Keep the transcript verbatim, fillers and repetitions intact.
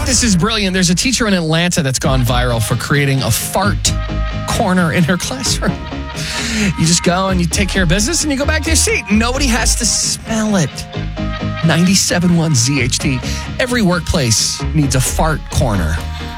This is brilliant. There's a teacher in Atlanta that's gone viral for creating a fart corner in her classroom. You just go and you take care of business and you go back to your seat. Nobody has to smell it. ninety-seven point one Z H T. Every workplace needs a fart corner.